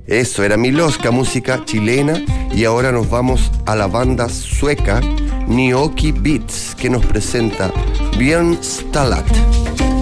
Eso era Miloska, música chilena. Y ahora nos vamos a la banda sueca Gnocchi Beats, que nos presenta Björn Stalat.